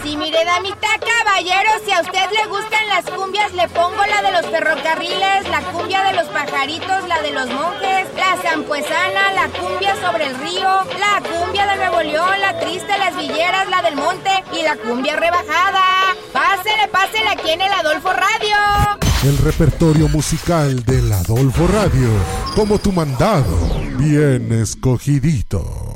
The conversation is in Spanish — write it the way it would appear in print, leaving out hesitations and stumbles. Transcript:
Y mire, damita, caballero, si a usted le gustan las cumbias, le pongo la de los ferrocarriles, la cumbia de los pajaritos, la de los monjes, la zampuesana, la cumbia sobre el río, la cumbia de Nuevo León, la triste, las villeras, la del monte y la cumbia rebajada. Pásele aquí en el Adolfo Radio. El repertorio musical del Adolfo Radio, como tu mandado, bien escogidito.